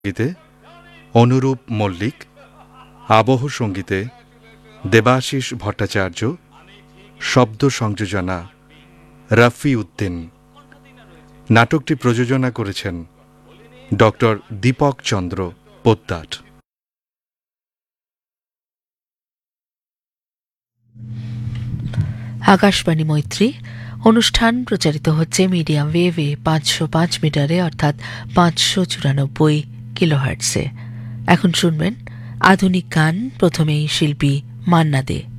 সঙ্গীতে অনুরূপ মল্লিক, আবহ সঙ্গীতে দেবাশিস ভট্টাচার্য, শব্দ সংযোজনা রফি উদ্দিন। নাটকটি প্রযোজনা করেছেন ডক্টর দীপক চন্দ্র পোদ্দার। আকাশবাণী মৈত্রী অনুষ্ঠান প্রচারিত হচ্ছে মিডিয়াম ওয়েভে 505 মিটারে অর্থাৎ 594 কিলোহার্টজে। এখন শুনবেন আধুনিক গান, প্রথমেই শিল্পী মান্না দে।